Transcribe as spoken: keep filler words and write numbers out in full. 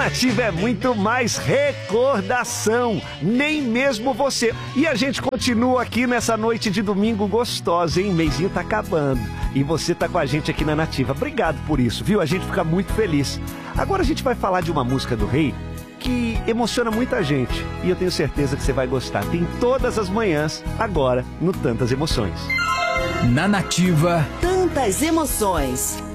Nativa é muito mais recordação, nem mesmo você. E a gente continua aqui nessa noite de domingo gostosa, hein? O mêsinho tá acabando. E você tá com a gente aqui na Nativa. Obrigado por isso, viu? A gente fica muito feliz. Agora a gente vai falar de uma música do Rei que emociona muita gente. E eu tenho certeza que você vai gostar. Tem todas as manhãs, agora, no Tantas Emoções. Na Nativa, Tantas Emoções.